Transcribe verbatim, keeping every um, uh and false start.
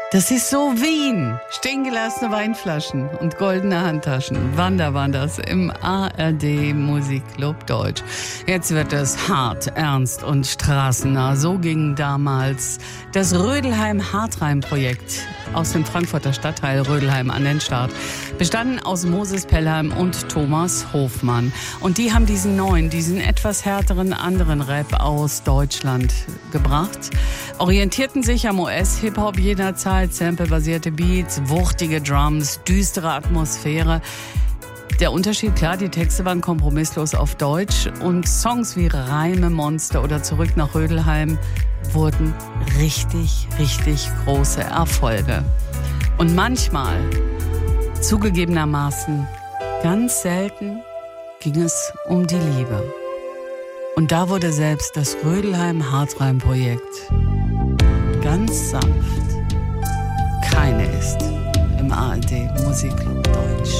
Das ist so Wien. Stehen gelassene Weinflaschen und goldene Handtaschen. Wann da waren das? Im A R D Musikclub Deutsch. Jetzt wird es hart, ernst und straßennah. So ging damals das Rödelheim-Hartheim-Projekt aus dem Frankfurter Stadtteil Rödelheim an den Start. Bestanden aus Moses Pelham und Thomas Hofmann. Und die haben diesen neuen, diesen etwas härteren anderen Rap aus Deutschland gebracht. Orientierten sich am U S-Hip-Hop jener Zeit, samplebasierte Beats, wuchtige Drums, düstere Atmosphäre. Der Unterschied, klar, die Texte waren kompromisslos auf Deutsch und Songs wie Reime, Monster oder Zurück nach Rödelheim wurden richtig, richtig große Erfolge. Und manchmal, zugegebenermaßen, ganz selten ging es um die Liebe. Und da wurde selbst das Rödelheim-Hartheim-Projekt ganz sanft. Keine ist im A R D Musikclub Deutsch.